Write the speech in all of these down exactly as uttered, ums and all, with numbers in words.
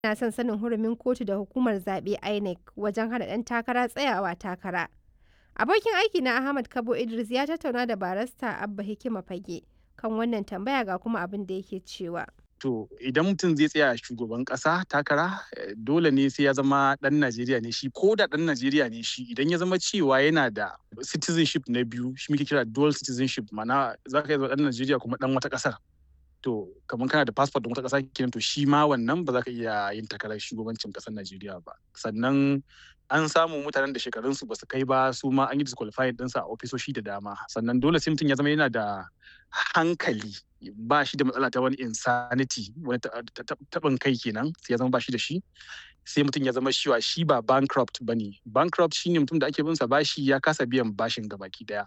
Ina son sanin hurumin kotu da hukumar zaɓe I N E C wajen hana ɗan takara tsayawa takara. Abokin aiki na Ahmad Kabo Idris ya tattauna da barista Abba Hikima Fage kan wannan tambaya ga kuma abin da yake cewa. To idan mutum zai tsaya shugaban ƙasa takara dole ne sai ya zama ɗan Najeriya ne shi ko da ɗan Najeriya ne shi idan ya zama cewa yana da citizenship na biyu shi muke kira dual citizenship ma'ana za ka iya zama ɗan Najeriya kuma ɗan wata ƙasar. To kamar kana da passport ɗin wata ƙasa kenan to shi ma wannan ba za ka iya yin takarar shugabancin ƙasar Najeriya ba. Sannan an samu mutanen da shekarunsu ba su kai ba su ma an yi disqualifying ɗinsa a ofisoshi da dama. Sannan dole sai mutum ya zama yana da hankali ba shi da matsala ta wani insanity wani taɓin kai kenan sai ya zama ba shi da shi. Sai mutum ya zama cewa shi ba bankrupt ba ne. Bankrupt shine mutum da ake bin sa bashi ya kasa biyan bashin gabaki daya.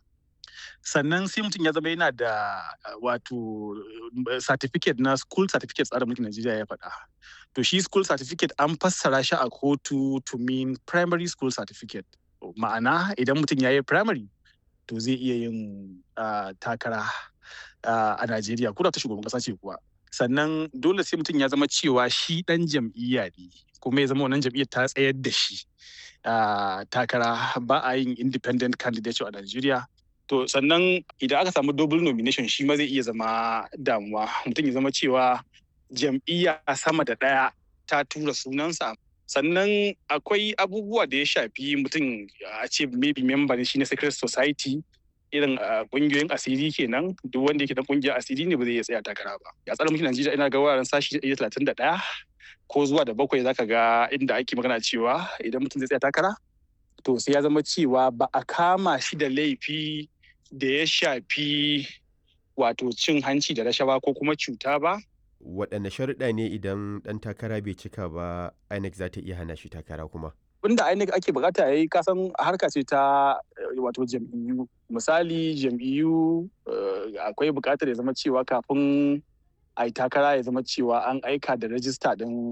Sannan sai mutum ya zama yana da wato certificate na school certificate tsarin mulkin Najeriya ya faɗa. To shi school certificate an fassara shi a kotu to mean primary school certificate. Ma'ana idan mutum ya yi primary to zai iya yin uh, takara uh, a Najeriya ko da ta shugaban ƙasa ce kuwa. Sannan dole sai mutum ya zama cewa shi ɗan jam'iyya ne kuma ya zama wannan jam'iyyar ta tsayar da shi uh, takara ba a yin independent candidate a Najeriya. To sannan idan aka samu double nomination shi ma zai iya zama damuwa mutum ya zama cewa jam'iyya sama da ɗaya ta tura sunansa. Sannan akwai abubuwa da ya shafi mutum a ce maybe member ne shi na secret society irin kungiyoyin asiri kenan duk wanda yake dan kungiyar asiri ne ba zai iya tsaya takara ba. Ya tsara mulkin Najeriya ina ga wuraren sashi ɗari da talatin da ɗaya ko zuwa da bakwai zaka ga inda ake magana cewa idan mutum zai tsaya takara to sai ya zama cewa ba a kama shi da laifi da ya shafi wato cin hanci da rashawa ko kuma cuta ba. Waɗanne sharuɗa ne idan ɗan takara bai cika ba I N E C za ta iya hana shi takara kuma? Wanda I N E C ake bukata ya yi kasan harka ce ta wato jam'iyyu. Misali jam'iyyu akwai bukatar ya zama cewa kafin a yi takara ya zama cewa an aika da rajista ɗin